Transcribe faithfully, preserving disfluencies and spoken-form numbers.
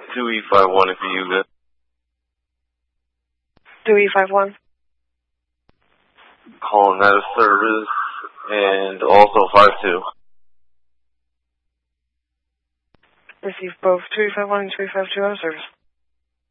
two E five one if you use it. two E five one. Calling out of service, and also five two. Receive both two E five one and two E five two out of service.